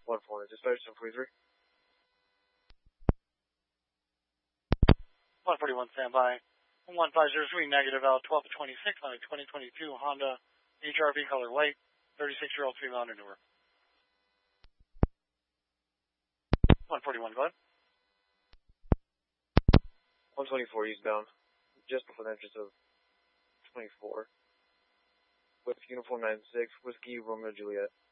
1-4, dispatch 743. 141, standby. 1503, negative L, 12 to 26 on a 2022 Honda HRV color white, 36-year-old female under Newark. 141, go ahead. 124 eastbound, just before the entrance of 24. With uniform 96, Whiskey Romeo Juliet.